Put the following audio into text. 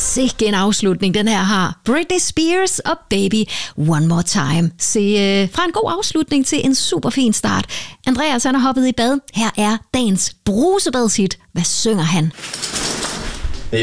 Sikke en afslutning, den her har. Britney Spears og Baby One More Time. Se, fra en god afslutning til en super fin start. Andreas, han har hoppet i bad. Her er dagens brusebadshit. Hvad synger han?